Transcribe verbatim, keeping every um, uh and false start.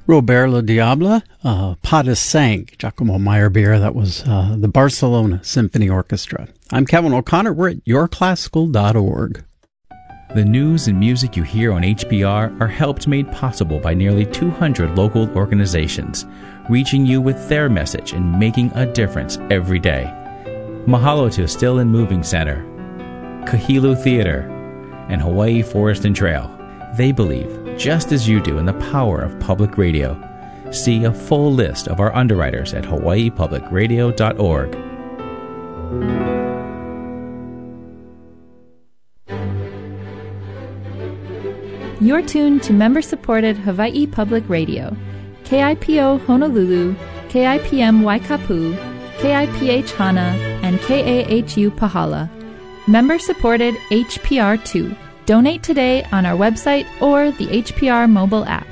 Robert Le Diable, uh, Pas de Cinq, Giacomo Meyerbeer. That was uh, the Barcelona Symphony Orchestra. I'm Kevin O'Connor. We're at your classical dot org. The news and music you hear on H P R are helped made possible by nearly two hundred local organizations, reaching you with their message and making a difference every day. Mahalo to Still and Moving Center, Kahilu Theater, and Hawaii Forest and Trail. They believe, just as you do, in the power of public radio. See a full list of our underwriters at hawaii public radio dot org. You're tuned to member-supported Hawaii Public Radio, K I P O Honolulu, K I P M Waikapu, K I P H Hana, and K A H U Pahala. Member-supported H P R two. Donate today on our website or the H P R mobile app.